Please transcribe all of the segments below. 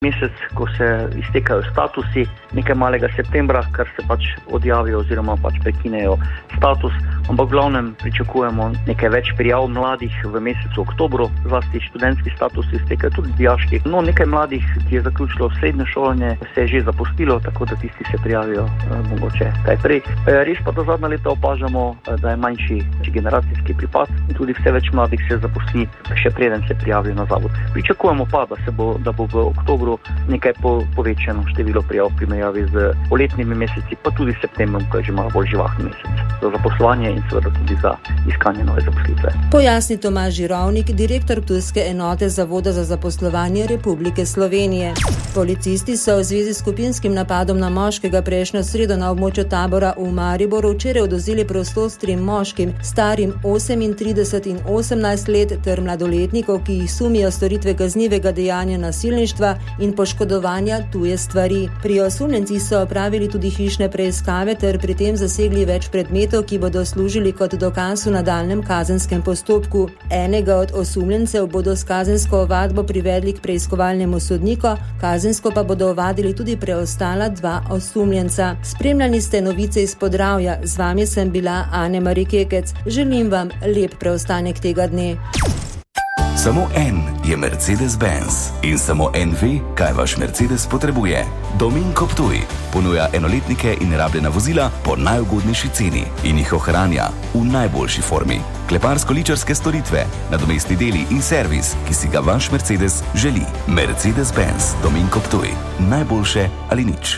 mesec, ko se iztekajo statusi, nekaj malega septembra, kar se pač odjavijo oziroma pač prekinejo status, ampak v glavnem pričakujemo nekaj več prijav mladih v mesecu oktobru, zlasti študentski statusi iztekajo tudi dijaški. No, nekaj mladih, ki je zaključilo srednje šolanje, se je že zapustilo, tako da tisti se prijavijo mogoče kaj prej. Res pa do zadnja leta opažamo, da je manjši generacijski pripad in tudi vse več mladih se zaposli, še preden se prijavijo na zavod. Pričakujemo pa, da bo v oktobru nekaj povečano število prijav v primerjavi z poletnimi meseci, pa tudi septembrom, ko je že malo bolj živahni mesec za zaposlovanje in seveda tudi za iskanje nove zaposlitve. Pojasni Tomaž Žirovnik, direktor ptujske enote Zavoda za zaposlovanje Republike Slovenije. Policisti so v zvezi s skupinskim napadom na moškega prejšnjo sredo na območju tabora v Mariboru včeraj odvzeli prostost 3 moškim, starim 38 in 18 let, ter mladoletnikov, ki jih sumijo storitve kaznivega dejanja nasilništva in poškodovanja tuje stvari. Pri osumljencih so opravili tudi hišne preiskave ter pri tem zasegli več predmetov, ki bodo služili kot dokaz v nadaljnjem kazenskem postopku. Enega od osumljencev bodo s kazensko ovadbo privedli k preiskovalnemu sodniku, kazensko pa bodo ovadili tudi preostala 2 osumljenca. Spremljali ste novice iz Podravja, z vami sem bila Ane Mari Kekec. Želim vam lep preostanek tega dne. Samo en je Mercedes-Benz in samo en ve, kaj vaš Mercedes potrebuje. Dominko Ptuj ponuja enoletnike in rabljena vozila po najugodnejši ceni in jih ohranja v najboljši formi. Kleparsko-ličarske storitve, nadomestni deli in servis, ki si ga vaš Mercedes želi. Mercedes-Benz Dominko Ptuj. Najboljše ali nič.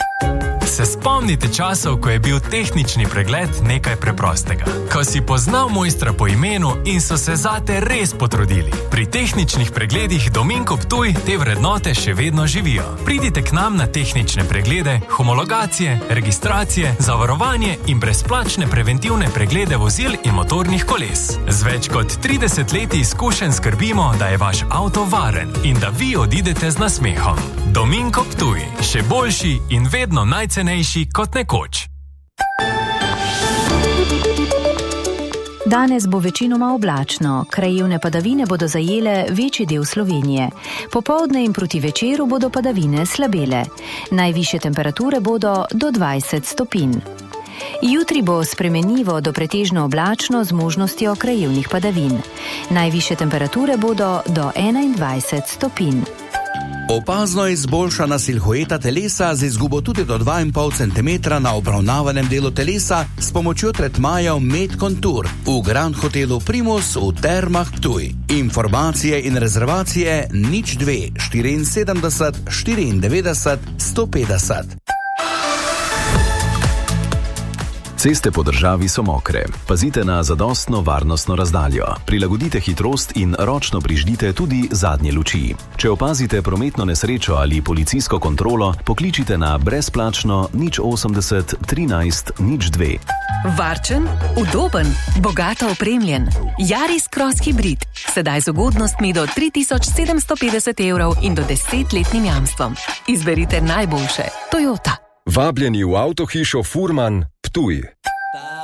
Se spomnite časov, ko je bil tehnični pregled nekaj preprostega? Ko si poznal mojstra po imenu in so se zate res potrudili. Pri tehničnih pregledih Dominko Ptuj te vrednote še vedno živijo. Pridite k nam na tehnične preglede, homologacije, registracije, zavarovanje in brezplačne preventivne preglede vozil in motornih koles. Z več kot 30 leti izkušenj skrbimo, da je vaš avto varen in da vi odidete z nasmehom. Dominko Ptuj, še boljši in vedno najcenejši kot nekoč. Danes bo večinoma oblačno, krajevne padavine bodo zajele večji del Slovenije. Popoldne in proti večeru bodo padavine slabele. Najvišje temperature bodo do 20 stopinj. Jutri bo spremenljivo do pretežno oblačno z možnostjo krajevnih padavin. Najvišje temperature bodo do 21 stopinj. Opazno izboljšana silhueta telesa z izgubo tudi do 2,5 cm na obravnavanem delu telesa s pomočjo tretmajev Med Contour v Grand Hotelu Primus v Termah Ptuj. Informacije in rezervacije 02 74 94 150. Ceste po državi so mokre. Pazite na zadostno varnostno razdaljo. Prilagodite hitrost in ročno prižgite tudi zadnje luči. Če opazite prometno nesrečo ali policijsko kontrolo, pokličite na brezplačno 080 13 02. Varčen, udoben, bogato opremljen. Yaris Cross Hybrid. Sedaj z ugodnostmi do 3750 € in do 10-letnim jamstvom. Izberite najboljše. Toyota. Vabljeni v avtohišo Furman Ptuj.